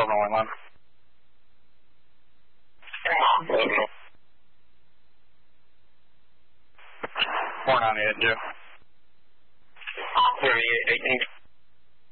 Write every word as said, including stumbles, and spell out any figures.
rolling one. four nine eight, Joe. thirty-eight eighteen.